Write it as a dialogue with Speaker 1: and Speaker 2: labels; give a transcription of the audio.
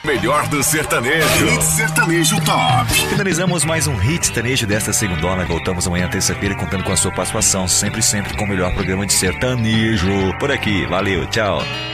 Speaker 1: Melhor do sertanejo.
Speaker 2: Hit Sertanejo Top.
Speaker 3: Finalizamos mais um Hit Sertanejo desta segundona. Voltamos amanhã, terça-feira, contando com a sua participação. Sempre com o melhor programa de sertanejo por aqui. Valeu, tchau.